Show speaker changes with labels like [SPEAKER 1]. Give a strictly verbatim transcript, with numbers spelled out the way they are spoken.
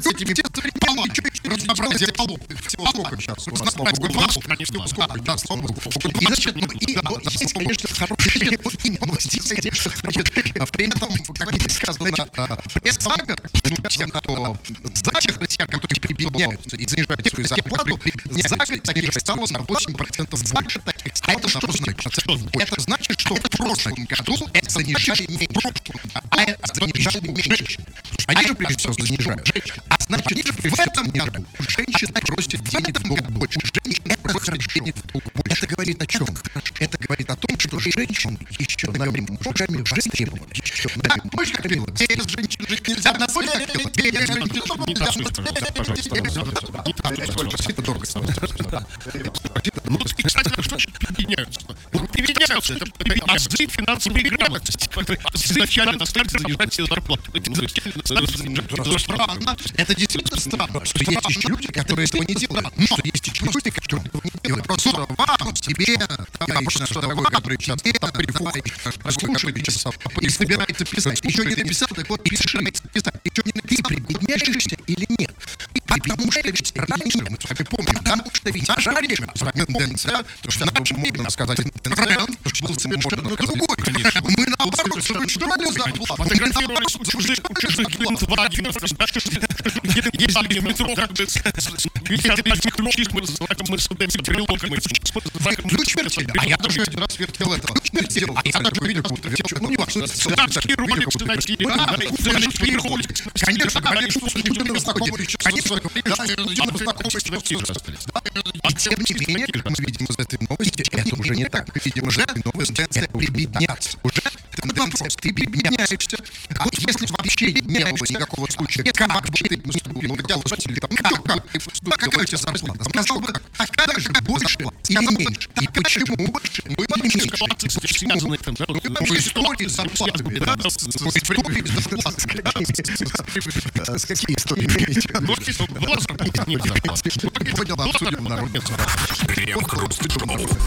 [SPEAKER 1] с этими разнообразие полов. Сколько сейчас? У нас, слава богу, конечно, сколько? Да, слава богу. И, значит, ну, и, есть, конечно, хорошие новости, конечно, а при этом, как сказано, пресс-сагер, тем, кто за тех россиян, которые прибегаются и занижают свою зарплату, за таких стало на восемь процентов больше таких. А это что значит? Это значит, что в прошлом году это занижали меньше, а это занижали меньше. Они же, прежде всего, занижают. А значит, в этом году женщины просят денег в долг больше. Женщины просят денег в долг больше. Это говорит о чем? Это говорит о том, что женщины еще новыми мужами востребованы. Еще новыми мужами. Без женщин жить нельзя. На самом деле, без женщин это дорого.
[SPEAKER 2] Ну, кстати, что прибедняются? Прибедняются. Это азы финансовой грамотности. Изначально стали занижать все зарплаты.
[SPEAKER 1] Это действительно странно, что есть еще люди, которые этого не делают. Но есть еще люди, которые этого не делают. Просто вам, тебе, товарищ дорогой, который сейчас там приходит, который сейчас и собирается писать. Еще не написал, так вот пишешь, писать. Еще не написал, прибедняешься или нет? Потому что ведь раньше, мы с вами помним, потому что ведь наша раньше с вами тенденция, то что наша, можно сказать, тренд, что можно другой. Мы наоборот, что вы что ли зарплату?
[SPEAKER 2] Фотографировали чужих Volkswagen, ездили в метро, как бы, ключ, мы с брелоками.
[SPEAKER 1] Ключ вертели, а я даже один раз вертел это. Ключ вертел, а я даже видел, как будто вертел. Ну, не важно.
[SPEAKER 2] Цыганский ролик, что найти.
[SPEAKER 1] Конечно, конечно, что знакомые. Конечно, и тем не менее, как мы видим из этой новости, это уже не так. Мы видим уже новость, это прибедняться. Уже тенденция, ты прибедняешься. А вот если вообще не было никакого случая, как бы ты поступил, делал, там, как ты поступил, какая у тебя зарплата? Сказал бы, а как же больше или меньше? И почему больше? Ну, и меньше.
[SPEAKER 2] Связаны там, да?
[SPEAKER 1] Ну, истории зарплаты. Истории зарплаты. С какие истории?
[SPEAKER 2] Была зарплата, нет зарплаты.
[SPEAKER 1] Понял, обсудим народ.